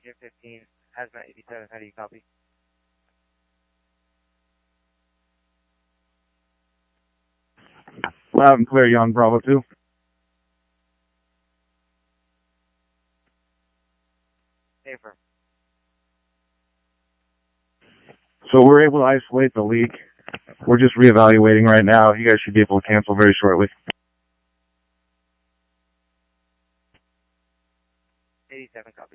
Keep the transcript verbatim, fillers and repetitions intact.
Agent fifteen, Hazmat eighty-seven, how do you copy? Loud and clear, Young Bravo two. Hey, firm. So we're able to isolate the leak. We're just reevaluating right now. You guys should be able to cancel very shortly. eighty-seven, copy.